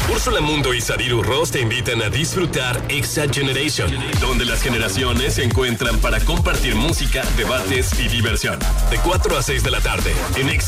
Úrsula Mundo y Sadiru Ross te invitan a disfrutar Exa Generation, donde las generaciones se encuentran para compartir música, debates y diversión. De 4 a 6 de la tarde en Exa.